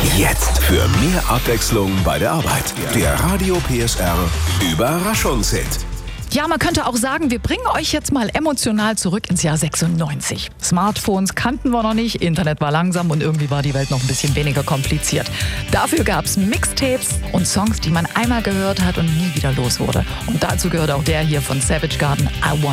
Jetzt für mehr Abwechslung bei der Arbeit. Der Radio PSR Überraschungshit. Ja, man könnte auch sagen, wir bringen euch jetzt mal emotional zurück ins Jahr 96. Smartphones kannten wir noch nicht, Internet war langsam und irgendwie war die Welt noch ein bisschen weniger kompliziert. Dafür gab es Mixtapes und Songs, die man einmal gehört hat und nie wieder los wurde. Und dazu gehört auch der hier von Savage Garden, I Want